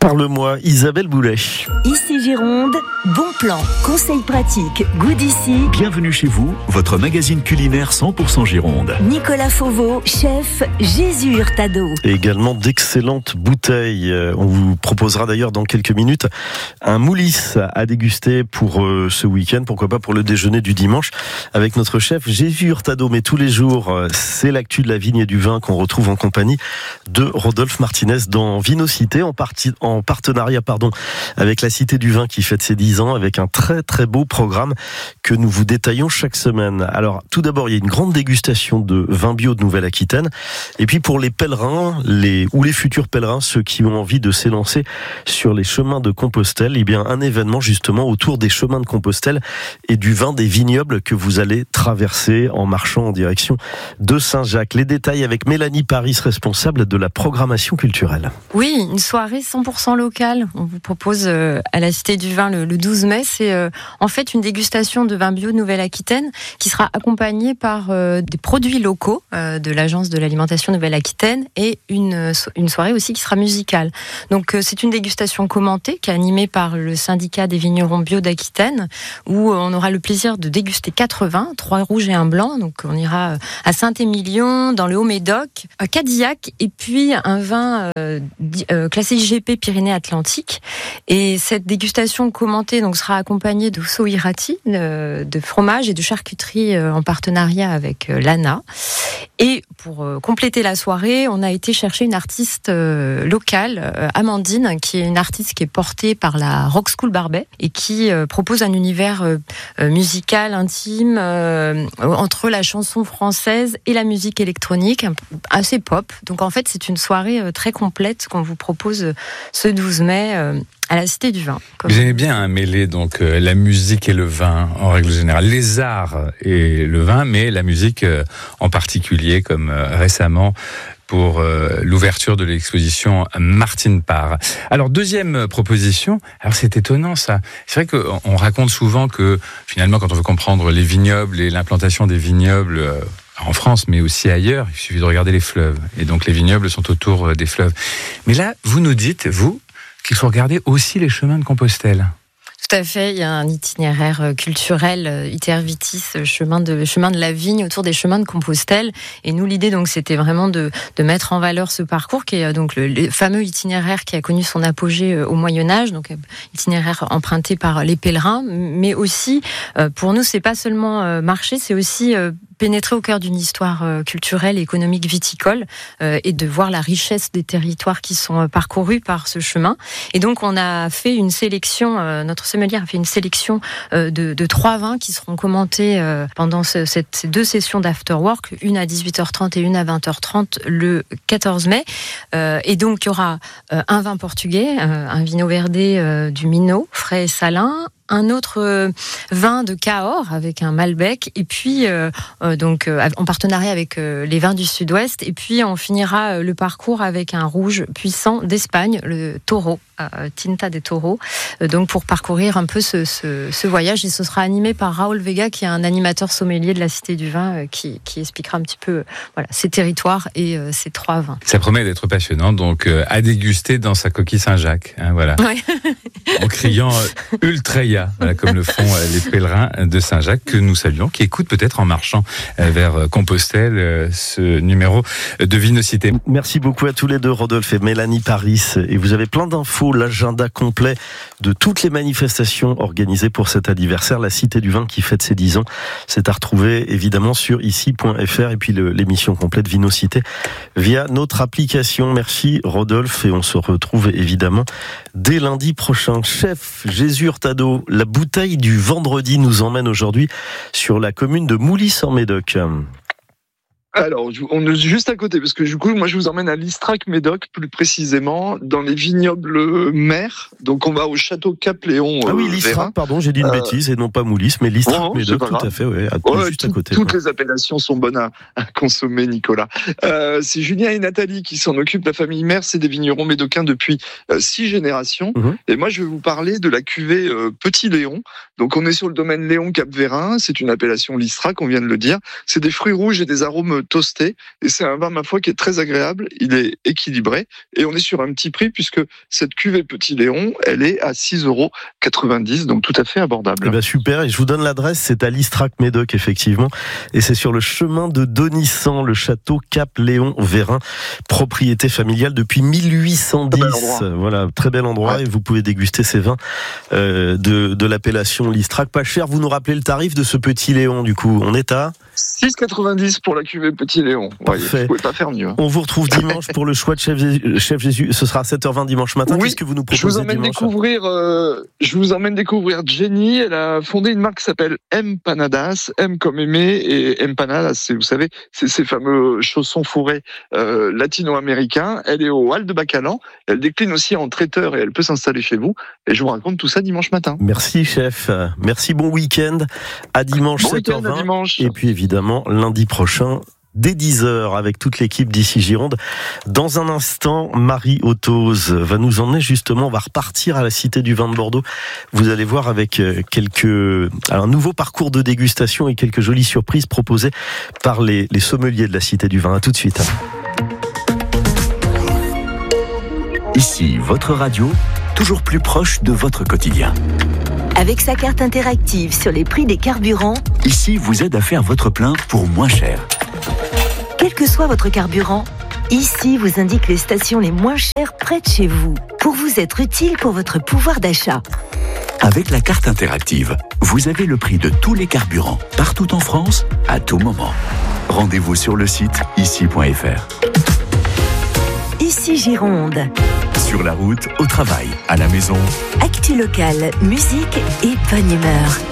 Parle-moi, Isabelle Boulet. Ici Gironde, bon plan, conseils pratiques, goût d'ici. Bienvenue chez vous, votre magazine culinaire 100% Gironde. Nicolas Fauveau, chef Jésus Hurtado. Et également d'excellentes bouteilles. On vous proposera d'ailleurs dans quelques minutes un moulis à déguster pour ce week-end, pourquoi pas pour le déjeuner du dimanche, avec notre chef Jésus Hurtado. Mais tous les jours, c'est l'actu de la vigne et du vin qu'on retrouve en compagnie de Rodolphe Martinez dans Vinocité, en partenariat avec la Cité du Vin qui fête ses 10 ans, avec un très très beau programme que nous vous détaillons chaque semaine. Alors tout d'abord, il y a une grande dégustation de vin bio de Nouvelle-Aquitaine, et puis pour les pèlerins, les futurs pèlerins, ceux qui ont envie de s'élancer sur les chemins de Compostelle, eh bien un événement justement autour des chemins de Compostelle et du vin des vignobles que vous allez traverser en marchant en direction de Saint-Jacques. Les détails avec Mélanie Paris, responsable de la programmation culturelle. Oui, une soirée 100% locale. On vous propose à la Cité du Vin le 12 mai. C'est en fait une dégustation de vin bio de Nouvelle-Aquitaine qui sera accompagnée par des produits locaux de l'Agence de l'alimentation Nouvelle-Aquitaine et une soirée aussi qui sera musicale. Donc c'est une dégustation commentée qui est animée par le syndicat des vignerons bio d'Aquitaine, où on aura le plaisir de déguster 4 vins, 3 rouges et 1 blanc. Donc on ira à Saint-Émilion, dans le Haut-Médoc, à Cadillac, et puis un vin classé IGP Pyrénées-Atlantiques. Et cette dégustation commentée donc sera accompagnée de Soirati, de fromage et de charcuterie en partenariat avec l'ANA. Et pour compléter la soirée, on a été chercher une artiste locale, Amandine, qui est une artiste qui est portée par la Rock School Barbet et qui propose un univers musical intime entre la chanson française et la musique électronique, assez pop. Donc en fait, c'est une soirée très complète qu'on vous propose ce 12 mai à la Cité du Vin. Vous aimez bien mêler donc la musique et le vin en règle générale, les arts et le vin, mais la musique en particulier, comme récemment pour l'ouverture de l'exposition Martine Parr. Alors deuxième proposition, alors c'est étonnant ça. C'est vrai qu'on raconte souvent que finalement quand on veut comprendre les vignobles et l'implantation des vignobles en France, mais aussi ailleurs, il suffit de regarder les fleuves. Et donc les vignobles sont autour des fleuves. Mais là, vous nous dites, vous, qu'il faut regarder aussi les chemins de Compostelle. Tout à fait, il y a un itinéraire culturel, Iter Vitis, chemin de la vigne autour des chemins de Compostelle. Et nous, l'idée, donc, c'était vraiment de mettre en valeur ce parcours qui est donc le fameux itinéraire qui a connu son apogée au Moyen-Âge, donc itinéraire emprunté par les pèlerins. Mais aussi, pour nous, c'est pas seulement marcher, c'est aussi pénétrer au cœur d'une histoire culturelle et économique viticole et de voir la richesse des territoires qui sont parcourus par ce chemin. Et donc, on a fait une sélection, notre sommelier a fait une sélection de 3 vins qui seront commentés pendant ces 2 sessions d'afterwork, une à 18h30 et une à 20h30 le 14 mai. Et donc, il y aura un vin portugais, un Vinho Verde du Minot, frais et salin, un autre vin de Cahors avec un Malbec, et puis donc en partenariat avec les vins du Sud-Ouest, et puis on finira le parcours avec un rouge puissant d'Espagne, le Toro, Tinta de Toro, donc pour parcourir un peu ce voyage. Et ce sera animé par Raoul Vega, qui est un animateur sommelier de la Cité du Vin, qui expliquera un petit peu ces territoires et ces 3 vins. Ça promet d'être passionnant, donc à déguster dans sa coquille Saint-Jacques, hein, voilà. Ouais. En criant Ultreia. Voilà, comme le font les pèlerins de Saint-Jacques, que nous saluons, qui écoutent peut-être en marchant vers Compostelle ce numéro de Vinocité. Merci beaucoup à tous les deux, Rodolphe et Mélanie Paris. Et vous avez plein d'infos, l'agenda complet de toutes les manifestations organisées pour cet anniversaire. La Cité du Vin qui fête ses 10 ans, c'est à retrouver évidemment sur ici.fr, et puis l'émission complète Vinocité via notre application. Merci Rodolphe, et on se retrouve évidemment dès lundi prochain. Chef Jésus Hurtado, la bouteille du vendredi nous emmène aujourd'hui sur la commune de Moulis en Médoc. Alors, on est juste à côté, parce que du coup, moi, je vous emmène à Listrac-Médoc, plus précisément, dans les vignobles mers. Donc, on va au château Cap-Léon. Ah oui, Listrac, pardon, j'ai dit une bêtise, et non pas Moulis, mais Listrac-Médoc, tout à fait, juste à côté. Toutes les appellations sont bonnes à consommer, Nicolas. C'est Julien et Nathalie qui s'en occupent, la famille Mers, c'est des vignerons médocains depuis 6 générations. Et moi, je vais vous parler de la cuvée Petit Léon. Donc, on est sur le domaine Léon Cap-Vérin, c'est une appellation Listrac, on vient de le dire. C'est des fruits rouges et des arômes toasté. Et c'est un vin, ma foi, qui est très agréable. Il est équilibré. Et on est sur un petit prix puisque cette cuvée Petit Léon, elle est à 6,90 €, donc tout à fait abordable. Eh ben super, et je vous donne l'adresse, c'est à Listrac-Médoc, effectivement. Et c'est sur le chemin de Donissan, le château Cap-Léon-Vérin, propriété familiale depuis 1810. Voilà, très bel endroit, ouais. Et vous pouvez déguster ces vins de l'appellation Listrac. Pas cher, vous nous rappelez le tarif de ce Petit Léon, du coup, on est à 6,90 pour la cuvée Petit Léon. Ouais, vous pouvez pas faire mieux. On vous retrouve dimanche pour le choix de Chef Jésus. Ce sera à 7h20 dimanche matin. Oui, qu'est-ce que vous nous proposez je vous emmène découvrir Jenny. Elle a fondé une marque qui s'appelle Empanadas. M comme aimer et Empanadas, c'est, vous savez, c'est ces fameux chaussons fourrés latino-américains. Elle est au Hall de Bacalan. Elle décline aussi en traiteur et elle peut s'installer chez vous. Et je vous raconte tout ça dimanche matin. Merci chef. Merci, bon week-end. À dimanche, bon 7h20. Week-end, à dimanche. Et puis évidemment, lundi prochain, dès 10h, avec toute l'équipe d'ici Gironde. Dans un instant, Marie Ottoz va nous emmener justement, on va repartir à la Cité du Vin de Bordeaux. Vous allez voir avec un nouveau parcours de dégustation et quelques jolies surprises proposées par les sommeliers de la Cité du Vin. À tout de suite. Ici, votre radio, toujours plus proche de votre quotidien. Avec sa carte interactive sur les prix des carburants, Ici vous aide à faire votre plein pour moins cher. quel que soit votre carburant, Ici vous indique les stations les moins chères près de chez vous, pour vous être utile pour votre pouvoir d'achat. Avec la carte interactive, vous avez le prix de tous les carburants, partout en France, à tout moment. Rendez-vous sur le site ici.fr. Ici Gironde. Sur la route, au travail, à la maison. Actu locale, musique et bonne humeur.